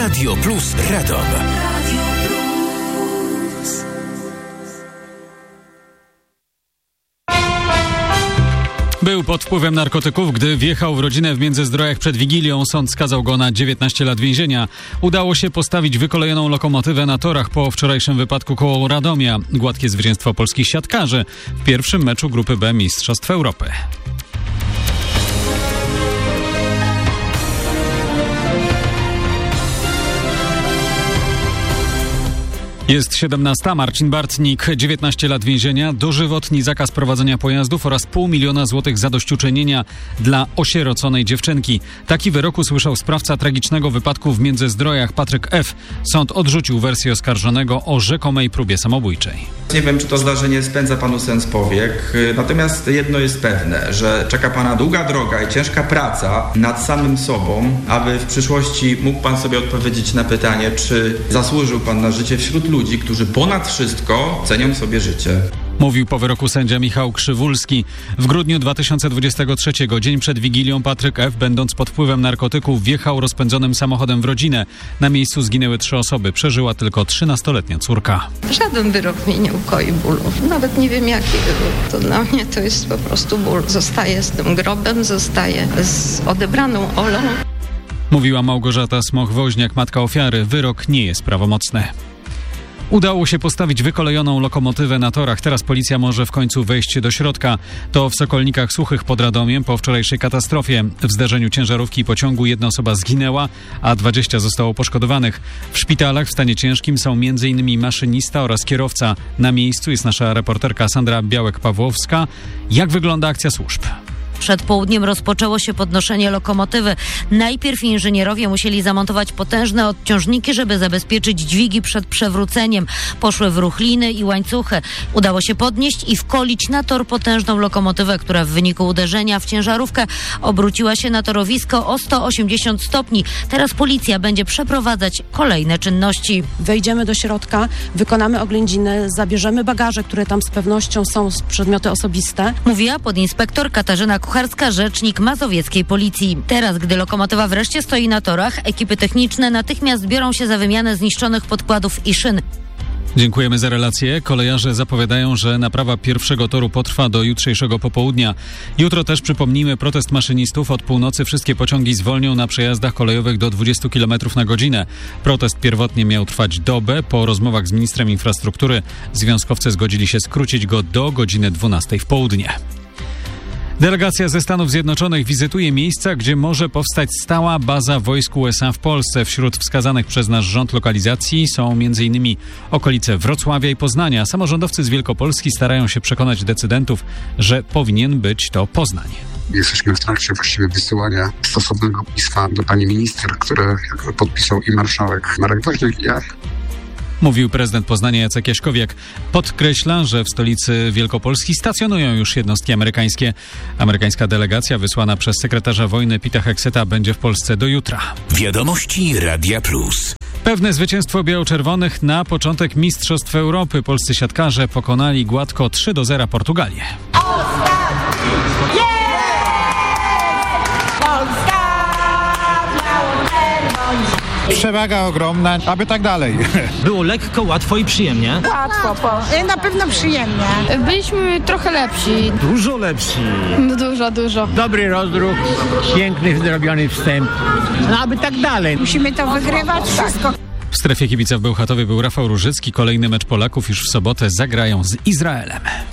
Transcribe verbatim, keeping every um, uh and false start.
Radio Plus Radom. Był pod wpływem narkotyków, gdy wjechał w rodzinę w Międzyzdrojach przed Wigilią. Sąd skazał go na dziewiętnaście lat więzienia. Udało się postawić wykolejoną lokomotywę na torach po wczorajszym wypadku koło Radomia. Gładkie zwycięstwo polskich siatkarzy w pierwszym meczu Grupy B Mistrzostw Europy. Jest siedemnasta. Marcin Bartnik, dziewiętnaście lat więzienia, dożywotni zakaz prowadzenia pojazdów oraz pół miliona złotych zadośćuczynienia dla osieroconej dziewczynki. Taki wyrok usłyszał sprawca tragicznego wypadku w Międzyzdrojach Patryk F. Sąd odrzucił wersję oskarżonego o rzekomej próbie samobójczej. Nie wiem, czy to zdarzenie spędza panu sens powiek, natomiast jedno jest pewne, że czeka pana długa droga i ciężka praca nad samym sobą, aby w przyszłości mógł pan sobie odpowiedzieć na pytanie, czy zasłużył pan na życie wśród ludzi, którzy ponad wszystko cenią sobie życie. Mówił po wyroku sędzia Michał Krzywulski. W grudniu dwa tysiące dwudziestego trzeciego, dzień przed Wigilią, Patryk F., będąc pod wpływem narkotyków, wjechał rozpędzonym samochodem w rodzinę. Na miejscu zginęły trzy osoby. Przeżyła tylko trzynastoletnia córka. Żaden wyrok mnie nie ukoi bólu. Nawet nie wiem, jaki wyrok. To dla mnie to jest po prostu ból. Zostaję z tym grobem, zostaję z odebraną Olą. Mówiła Małgorzata Smoch-Woźniak, matka ofiary. Wyrok nie jest prawomocny. Udało się postawić wykolejoną lokomotywę na torach. Teraz policja może w końcu wejść do środka. To w Sokolnikach Suchych pod Radomiem po wczorajszej katastrofie. W zderzeniu ciężarówki i pociągu jedna osoba zginęła, a dwadzieścia zostało poszkodowanych. W szpitalach w stanie ciężkim są między innymi maszynista oraz kierowca. Na miejscu jest nasza reporterka Sandra Białek-Pawłowska. Jak wygląda akcja służb? Przed południem rozpoczęło się podnoszenie lokomotywy. Najpierw inżynierowie musieli zamontować potężne odciążniki, żeby zabezpieczyć dźwigi przed przewróceniem. Poszły w ruch liny i łańcuchy. Udało się podnieść i wkolić na tor potężną lokomotywę, która w wyniku uderzenia w ciężarówkę obróciła się na torowisko o sto osiemdziesiąt stopni. Teraz policja będzie przeprowadzać kolejne czynności. Wejdziemy do środka, wykonamy oględziny, zabierzemy bagaże, które tam z pewnością są, przedmioty osobiste. Mówiła podinspektor Katarzyna Kucharska, rzecznik mazowieckiej policji. Teraz, gdy lokomotywa wreszcie stoi na torach, ekipy techniczne natychmiast biorą się za wymianę zniszczonych podkładów i szyn. Dziękujemy za relację. Kolejarze zapowiadają, że naprawa pierwszego toru potrwa do jutrzejszego popołudnia. Jutro też, przypomnijmy, protest maszynistów. Od północy wszystkie pociągi zwolnią na przejazdach kolejowych do dwudziestu kilometrów na godzinę. Protest pierwotnie miał trwać dobę. Po rozmowach z ministrem infrastruktury związkowcy zgodzili się skrócić go do godziny dwunastej w południe. Delegacja ze Stanów Zjednoczonych wizytuje miejsca, gdzie może powstać stała baza wojsk U S A w Polsce. Wśród wskazanych przez nasz rząd lokalizacji są m.in. okolice Wrocławia i Poznania. Samorządowcy z Wielkopolski starają się przekonać decydentów, że powinien być to Poznań. Jesteśmy w trakcie właściwie wysyłania stosownego pisma do pani minister, które podpisał i marszałek Marek Woźniak i ja. Mówił prezydent Poznania Jacek Jaśkowiak. Podkreśla, że w stolicy Wielkopolski stacjonują już jednostki amerykańskie. Amerykańska delegacja wysłana przez sekretarza wojny Pita Hegseta będzie w Polsce do jutra. Wiadomości Radia Plus. Pewne zwycięstwo biało-czerwonych na początek Mistrzostw Europy. Polscy siatkarze pokonali gładko trzy do zera Portugalię. Przewaga ogromna, aby tak dalej. Było lekko, łatwo i przyjemnie. Łatwo, po. Na pewno przyjemnie. Byliśmy trochę lepsi. Dużo lepsi. No dużo, dużo. Dobry rozruch, piękny zrobiony wstęp. No aby tak dalej. Musimy to wygrywać, wszystko. W strefie kibica w Bełchatowie był Rafał Różycki. Kolejny mecz Polaków już w sobotę zagrają z Izraelem.